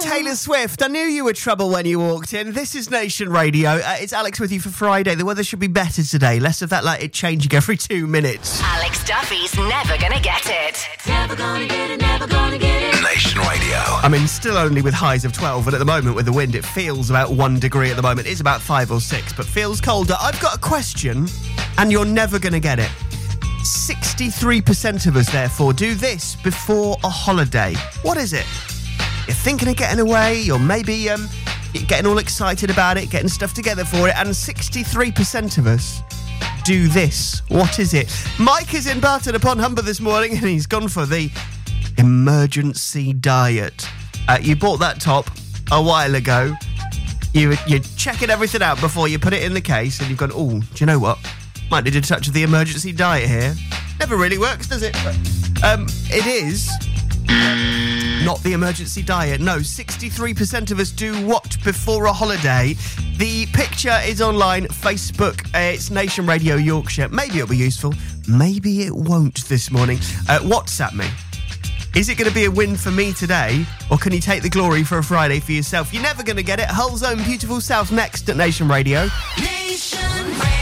Taylor Swift. I knew you were trouble when you walked in. This is Nation Radio. It's Alex with you for Friday. The weather should be better today. Less of that like it changing every 2 minutes. Alex Duffy's Never Gonna Get It. Never gonna get it, never gonna get it. Nation Radio. I mean, still only with highs of 12, but at the moment with the wind, it feels about 1 degree at the moment. It's about 5 or 6, but feels colder. I've got a question, and you're never going to get it. 63% of us, therefore, do this before a holiday. What is it? You're thinking of getting away, or maybe you're getting all excited about it, getting stuff together for it, and 63% of us do this. What is it? Mike is in Barton upon Humber this morning, and he's gone for the emergency diet. You bought that top a while ago. You're checking everything out before you put it in the case, and you've gone, oh, do you know what? Might need a touch of the emergency diet here. Never really works, does it? It is not the emergency diet. No, 63% of us do what before a holiday? The picture is online, Facebook. It's Nation Radio Yorkshire. Maybe it'll be useful. Maybe it won't this morning. WhatsApp me. Is it going to be a win for me today, or can you take the glory for a Friday for yourself? You're never going to get it. Hull's own Beautiful South next at Nation Radio. Nation Radio.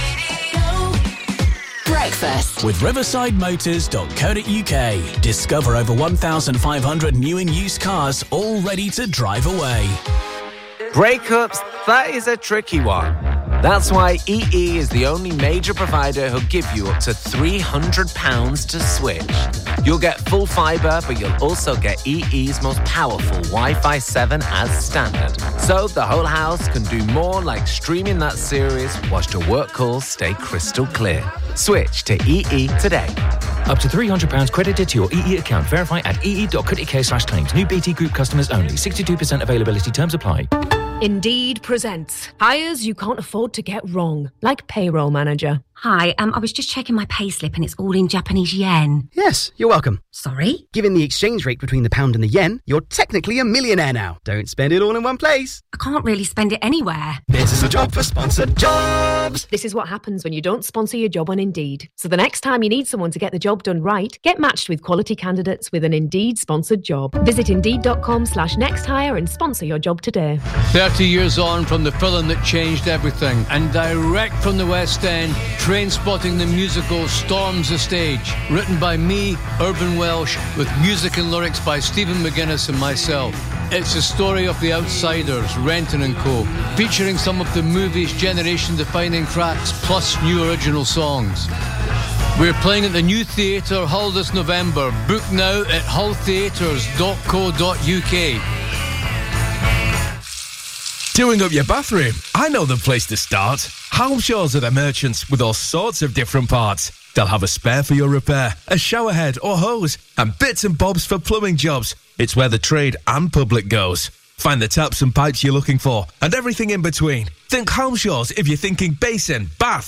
Breakfast with riversideMotors.co.uk. Discover over 1,500 new and used cars all ready to drive away. Breakups, that is a tricky one. That's why EE is the only major provider who'll give you up to £300 to switch. You'll get full fibre, but you'll also get EE's most powerful Wi-Fi 7 as standard. So the whole house can do more, like streaming that series whilst your work calls stay crystal clear. Switch to EE today. Up to £300 credited to your EE account. Verify at ee.co.uk/claims. New BT Group customers only. 62% availability. Terms apply. Indeed presents hires you can't afford to get wrong, like payroll manager. Hi, I was just checking my payslip and it's all in Japanese yen. Yes, you're welcome. Sorry? Given the exchange rate between the pound and the yen, you're technically a millionaire now. Don't spend it all in one place. I can't really spend it anywhere. This is a job for sponsored jobs. This is what happens when you don't sponsor your job on Indeed. So the next time you need someone to get the job done right, get matched with quality candidates with an Indeed sponsored job. Visit Indeed.com/nexthire and sponsor your job today. 30 years on from the film that changed everything, and direct from the West End, Trainspotting the musical storms the stage. Written by me, Urban Welsh, with music and lyrics by Stephen McGuinness and myself. It's the story of The Outsiders, Renton and Co., featuring some of the movie's generation-defining tracks, plus new original songs. We're playing at the New Theatre, Hull this November. Book now at hulltheatres.co.uk. Doing up your bathroom? I know the place to start. Halmshaws are the merchants with all sorts of different parts. They'll have a spare for your repair, a showerhead or hose, and bits and bobs for plumbing jobs. It's where the trade and public goes. Find the taps and pipes you're looking for, and everything in between. Think Halmshaws if you're thinking basin, bath,